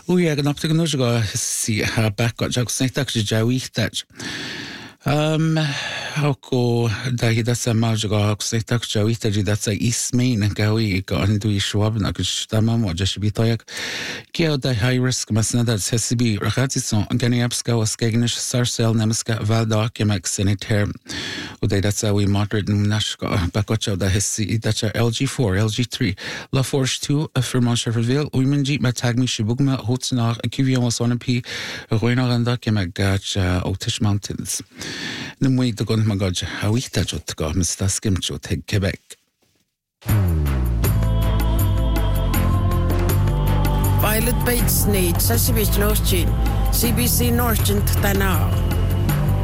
Uia gan optig no go si ha back got jog snake je jawich Hako da hi that's a magical snake jawich that's a ismain gawi go and do shwab na kushtama mo just be toyak Geo da high risk masna that hesibi rakatison gani upska was skegnish sarsel namaska valda kemak sanitaire Uday that's how we moderate nashka bakocha da hesi that's LG4 LG3 La Forge 2 Firman Sheffield women jeep ma tag me shibugma hotsnach kivion was on a p roinaranda kemak gach Otish Mountains Nimwe the gun magaj how we touch go Mr. Skimcho take Quebec Violet Bates Need Sasibich Norchin CBC Norchin Tana